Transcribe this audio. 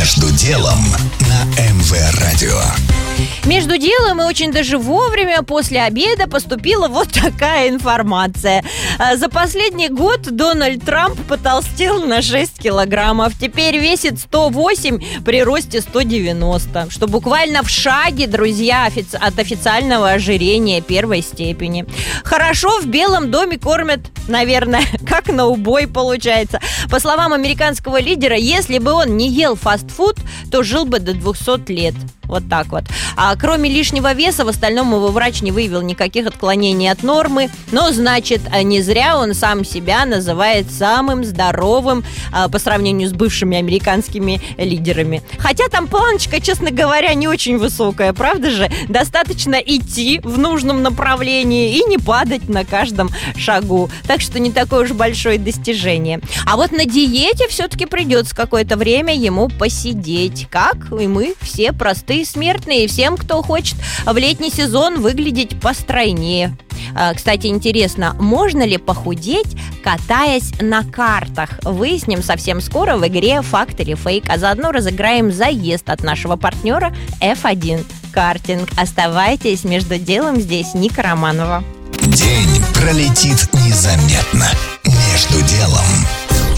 Между делом на МВ-радио. Между делом и очень даже вовремя после обеда поступила вот такая информация. За последний год Дональд Трамп потолстел на 6 килограммов. Теперь весит 108 при росте 190. Что буквально в шаге, друзья, от официального ожирения первой степени. Хорошо в Белом доме кормят, наверное, как на убой получается. По словам американского лидера, если бы он не ел фастфуд, то жил бы до 200 лет. Вот так вот. А кроме лишнего веса, в остальном его врач не выявил никаких отклонений от нормы. Но, значит, не зря он сам себя называет самым здоровым по сравнению с бывшими американскими лидерами. Хотя там планочка, честно говоря, не очень высокая, правда же? Достаточно идти в нужном направлении и не падать на каждом шагу. Так что не такое уж большое достижение. А вот на диете все-таки придется какое-то время ему посидеть. Как и мы все простые смертные, всем, кто хочет в летний сезон выглядеть постройнее. Кстати, интересно, можно ли похудеть, катаясь на картах? Выясним совсем скоро в игре «Факт или фейк», а заодно разыграем заезд от нашего партнера F1 Картинг. Оставайтесь, между делом, здесь Ника Романова. День пролетит незаметно. Между делом.